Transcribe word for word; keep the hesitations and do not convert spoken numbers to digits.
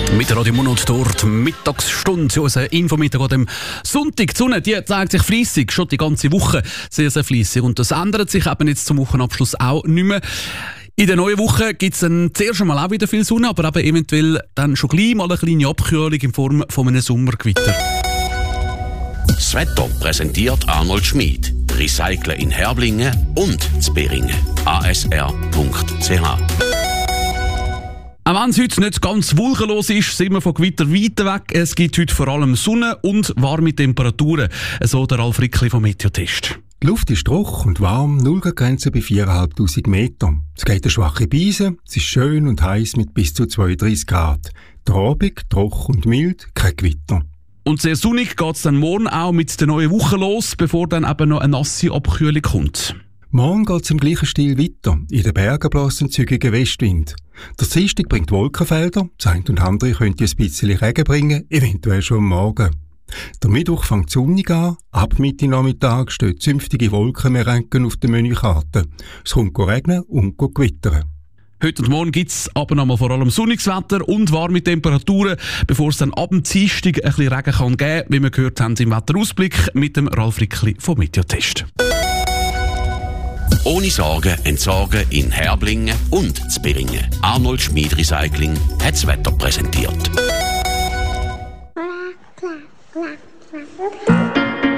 Mit Radio Monat dort Mittagsstunde, unser Infomittag an dem Sonntag. Die Sonne, die zeigt sich fleissig, schon die ganze Woche sehr, sehr fleissig. Und das ändert sich eben jetzt zum Wochenabschluss auch nicht mehr. In der neuen Woche gibt es dann zuerst einmal auch wieder viel Sonne, aber eben eventuell dann schon gleich mal eine kleine Abkühlung in Form von einem Sommergewitter. Das Wetter präsentiert Arnold Schmid. Recyceln in Herblingen und Zberingen. a s r punkt c h. Auch wenn es heute nicht ganz wolkenlos ist, sind wir von Gewitter weit weg. Es gibt heute vor allem Sonne und warme Temperaturen. So der Ralf Rickli vom Meteotest. Die Luft ist trocken und warm, Nullgrenze bei viertausendfünfhundert Metern. Es geht eine schwache Brise, es ist schön und heiß mit bis zu zweiunddreißig Grad. Der Abend trocken und mild, kein Gewitter. Und sehr sonnig geht es dann morgen auch mit der neuen Woche los, bevor dann eben noch eine nasse Abkühlung kommt. Morgen geht es im gleichen Stil weiter. In den Bergen bläst ein zügiger Westwind. Der Dienstag bringt Wolkenfelder, das eine und andere könnte ein bisschen Regen bringen, eventuell schon am Morgen. Der Mittwoch fängt sonnig an, ab Mitte Nachmittag stehen zünftige Wolkenmerenken auf der Menükarte. Es kommt regnen und gewittern. Heute und morgen gibt es aber noch mal vor allem sonniges Wetter und warme Temperaturen, bevor es dann ab dem Dienstag ein bisschen Regen kann geben, wie wir gehört haben im Wetterausblick mit dem Ralf Rickli vom Meteotest. Ohne Sorgen entsorgen in Herblingen und Zberingen. Arnold Schmid Recycling hat das Wetter präsentiert.